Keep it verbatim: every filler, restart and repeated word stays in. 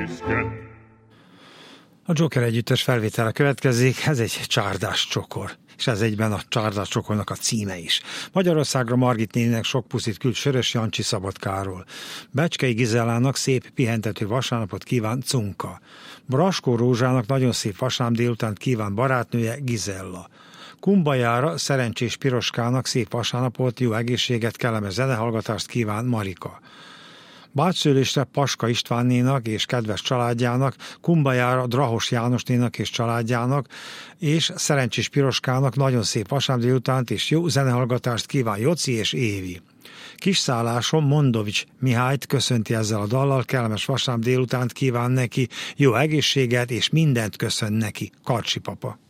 A Joker együttes felvétele következik, ez egy csárdás csokor, és ez egyben a csárdás csokornak a címe is. Magyarországra Margit néninek sok puszit küld Sörös Jancsi Szabadkáról. Becskei Gizellának szép pihentető vasárnapot kíván Cunka. Braskó Rózsának nagyon szép vasárnap délutánt kíván barátnője Gizella. Kumbajára Szerencsés Piroskának szép vasárnapot, jó egészséget, kellemes zenehallgatást kíván Marika. Bácsszülésre Paska Istvánnénak és kedves családjának, Kumbajára Drahos Jánosnénak és családjának, és Szerencsés Piroskának nagyon szép vasárnap délutánt és jó zenehallgatást kíván Joci és Évi. Kisszálláson Mondovics Mihályt köszönti ezzel a dallal, kellemes vasárnap délutánt kíván neki, jó egészséget és mindent köszön neki, Karcsi papa.